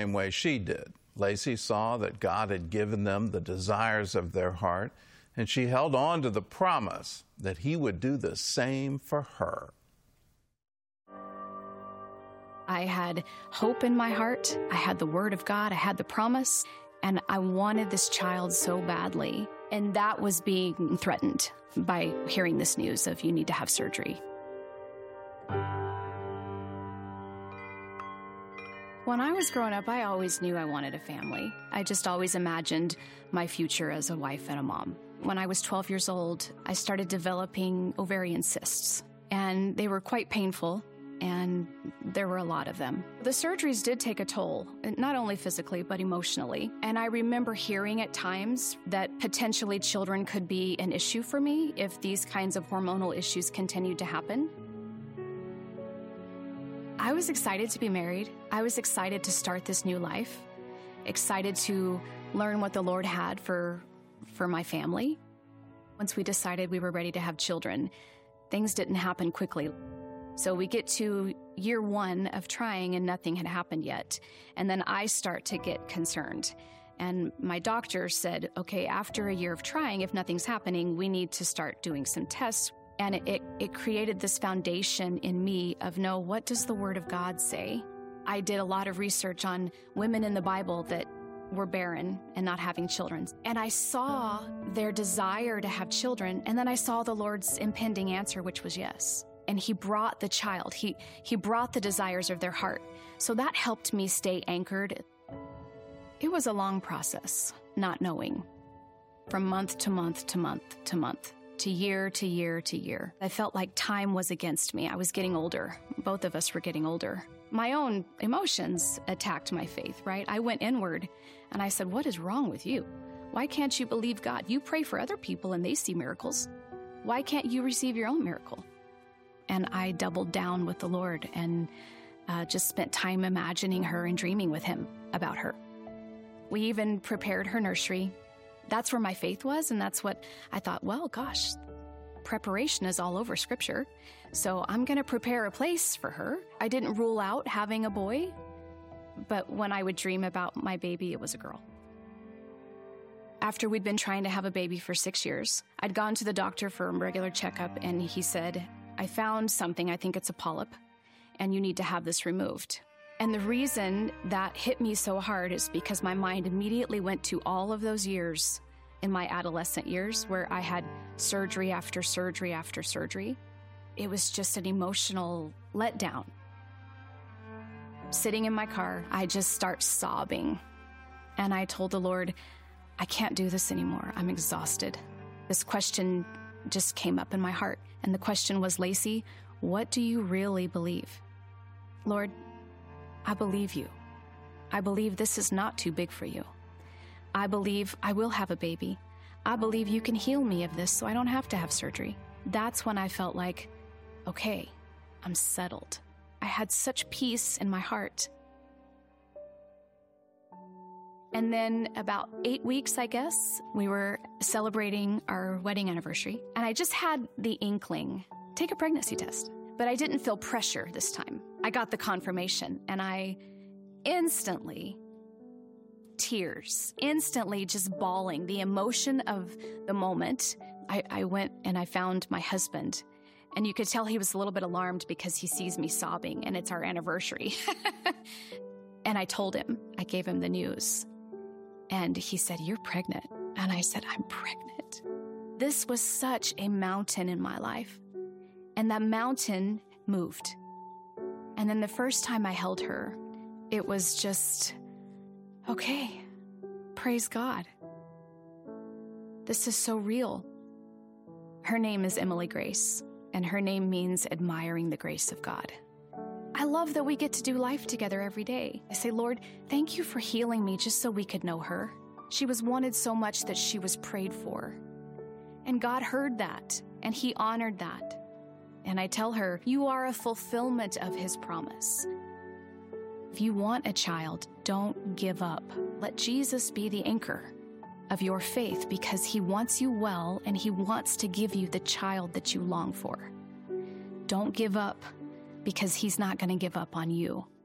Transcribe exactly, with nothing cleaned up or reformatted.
same way she did. Lacey saw that God had given them the desires of their heart, and she held on to the promise that He would do the same for her. I had hope in my heart. I had the Word of God. I had the promise, and I wanted this child so badly. And that was being threatened by hearing this news of you need to have surgery. When I was growing up, I always knew I wanted a family. I just always imagined my future as a wife and a mom. When I was twelve years old, I started developing ovarian cysts, and they were quite painful, and there were a lot of them. The surgeries did take a toll, not only physically, but emotionally. And I remember hearing at times that potentially children could be an issue for me if these kinds of hormonal issues continued to happen. I was excited to be married. I was excited to start this new life, excited to learn what the Lord had for, for my family. Once we decided we were ready to have children, things didn't happen quickly. So we get to year one of trying and nothing had happened yet. And then I start to get concerned. And my doctor said, okay, after a year of trying, if nothing's happening, we need to start doing some tests. And it, it, it created this foundation in me of, no, what does the Word of God say? I did a lot of research on women in the Bible that were barren and not having children. And I saw their desire to have children, and then I saw the Lord's impending answer, which was yes. And He brought the child. He, he brought the desires of their heart. So that helped me stay anchored. It was a long process, not knowing, from month to month to month to month, to year to year to year. I felt like time was against me. I was getting older. Both of us were getting older. My own emotions attacked my faith, right? I went inward and I said, what is wrong with you? Why can't you believe God? You pray for other people and they see miracles. Why can't you receive your own miracle? And I doubled down with the Lord and uh, just spent time imagining her and dreaming with Him about her. We even prepared her nursery. That's where my faith was, and that's what I thought, well, gosh, preparation is all over Scripture, so I'm going to prepare a place for her. I didn't rule out having a boy, but when I would dream about my baby, it was a girl. After we'd been trying to have a baby for six years, I'd gone to the doctor for a regular checkup, and he said, I found something, I think it's a polyp, and you need to have this removed. And the reason that hit me so hard is because my mind immediately went to all of those years in my adolescent years where I had surgery after surgery after surgery. It was just an emotional letdown. Sitting in my car, I just start sobbing. And I told the Lord, I can't do this anymore. I'm exhausted. This question just came up in my heart. And the question was, Lacey, what do you really believe? Lord, I believe you. I believe this is not too big for you. I believe I will have a baby. I believe you can heal me of this so I don't have to have surgery. That's when I felt like, okay, I'm settled. I had such peace in my heart. And then about eight weeks, I guess, we were celebrating our wedding anniversary. And I just had the inkling, take a pregnancy test. But I didn't feel pressure this time. I got the confirmation, and I instantly, tears, instantly just bawling, the emotion of the moment. I, I went and I found my husband, and you could tell he was a little bit alarmed because he sees me sobbing, and it's our anniversary. And I told him, I gave him the news, and he said, you're pregnant. And I said, I'm pregnant. This was such a mountain in my life. And that mountain moved. And then the first time I held her, it was just, okay, praise God. This is so real. Her name is Emily Grace, and her name means admiring the grace of God. I love that we get to do life together every day. I say, Lord, thank you for healing me just so we could know her. She was wanted so much that she was prayed for. And God heard that, and He honored that. And I tell her, you are a fulfillment of His promise. If you want a child, don't give up. Let Jesus be the anchor of your faith because He wants you well and He wants to give you the child that you long for. Don't give up because He's not going to give up on you.